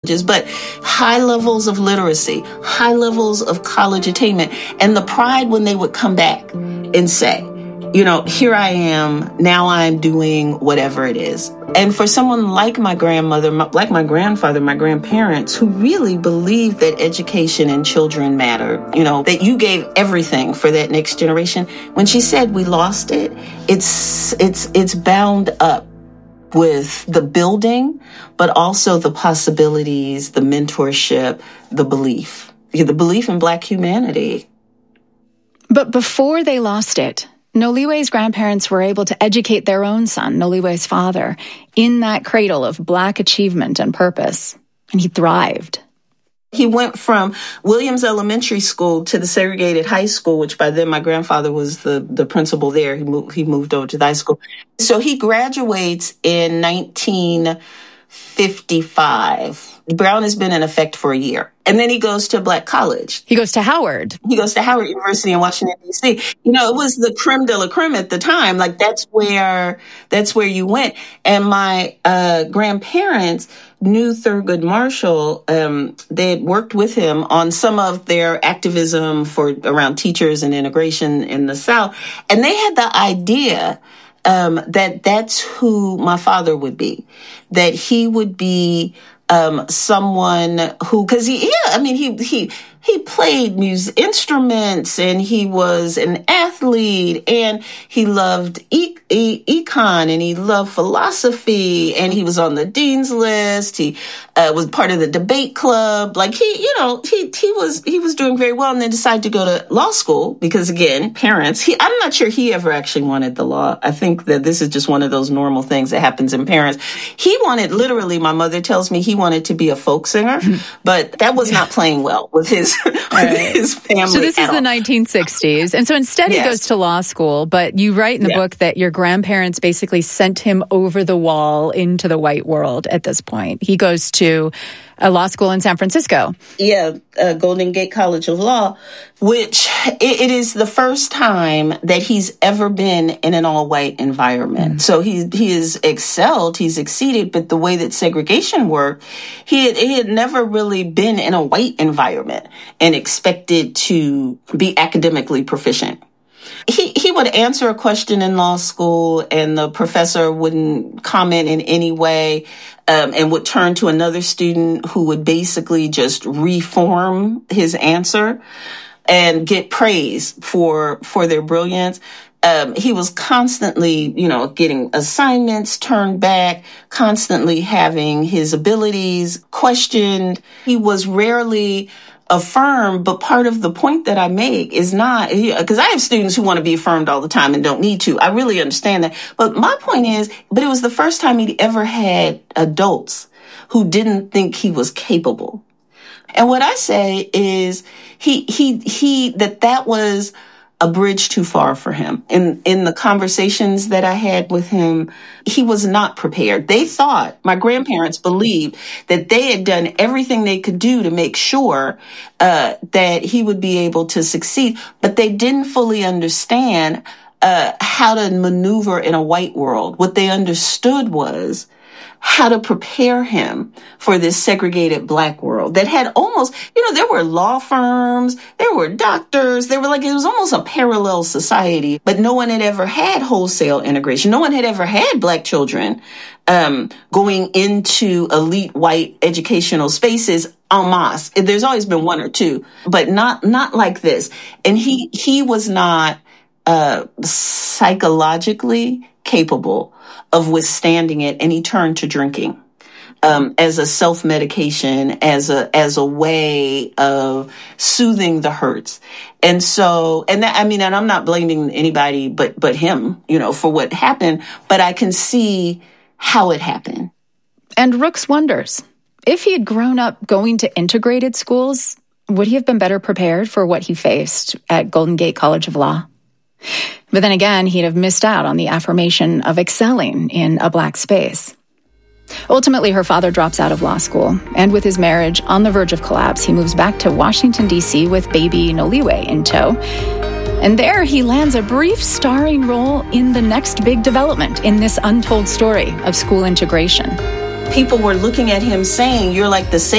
but high levels of literacy, high levels of college attainment, and the pride when they would come back and say, here I am, now I'm doing whatever it is. And for someone like my grandmother, like my grandfather, my grandparents, who really believed that education and children matter, that you gave everything for that next generation, when she said we lost it, it's bound up with the building, but also the possibilities, the mentorship, the belief in Black humanity. But before they lost it, Noliwe's grandparents were able to educate their own son, Noliwe's father, in that cradle of Black achievement and purpose, and he thrived. He went from Williams Elementary School to the segregated high school, which by then my grandfather was the principal there. He moved over to the high school. So he graduates in 1955. Brown has been in effect for a year. And then he goes to Black college. He goes to Howard. He goes to Howard University in Washington, D.C. It was the creme de la creme at the time. Like, that's where you went. And my grandparents knew Thurgood Marshall. They had worked with him on some of their activism around teachers and integration in the South. And they had the idea that's who my father would be, that he would be someone who, because he played instruments, and he was an athlete, and he loved econ, and he loved philosophy, and he was on the dean's list. He was part of the debate club. Like, he was doing very well, and then decided to go to law school because, again, parents. I'm not sure he ever actually wanted the law. I think that this is just one of those normal things that happens in parents. He wanted, literally, my mother tells me, he wanted to be a folk singer, but that was not playing well with his his family. So this is the 1960s. And so instead he goes to law school, but you write in the book that your grandparents basically sent him over the wall into the white world at this point. He goes to a law school in San Francisco. Yeah, Golden Gate College of Law, which it is the first time that he's ever been in an all-white environment. Mm. So he has excelled, he's exceeded, but the way that segregation worked, he had never really been in a white environment and expected to be academically proficient. He would answer a question in law school, and the professor wouldn't comment in any way, and would turn to another student who would basically just reform his answer and get praise for their brilliance. He was constantly, getting assignments turned back, constantly having his abilities questioned. He was rarely affirmed, but part of the point that I make is not, because I have students who want to be affirmed all the time and don't need to. I really understand that. But my point is, but it was the first time he'd ever had adults who didn't think he was capable. And what I say is that was a bridge too far for him. In the conversations that I had with him, he was not prepared. They thought, my grandparents believed, that they had done everything they could do to make sure that he would be able to succeed, but they didn't fully understand how to maneuver in a white world. What they understood was how to prepare him for this segregated Black world that had almost, there were law firms, there were doctors, it was almost a parallel society, but no one had ever had wholesale integration. No one had ever had Black children going into elite white educational spaces en masse. There's always been one or two, but not like this. And he was not psychologically capable of withstanding it, and he turned to drinking as a self-medication, as a way of soothing the hurts. And so, and I'm not blaming anybody but him, for what happened, but I can see how it happened. And Rooks wonders, if he had grown up going to integrated schools, would he have been better prepared for what he faced at Golden Gate College of Law? But then again, he'd have missed out on the affirmation of excelling in a Black space. Ultimately, her father drops out of law school, and with his marriage on the verge of collapse, he moves back to Washington, D.C. with baby Noliwe in tow. And there he lands a brief starring role in the next big development in this untold story of school integration. People were looking at him saying, "You're like the